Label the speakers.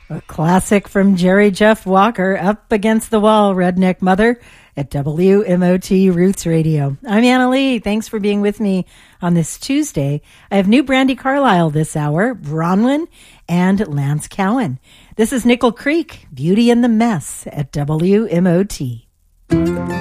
Speaker 1: A classic from Jerry Jeff Walker, Up Against the Wall, Redneck Mother, at WMOT Roots Radio. I'm Anna Lee. Thanks for being with me on this Tuesday. I have new Brandi Carlile this hour, Bronwyn, and Lance Cowan. This is Nickel Creek, Beauty in the Mess, at WMOT.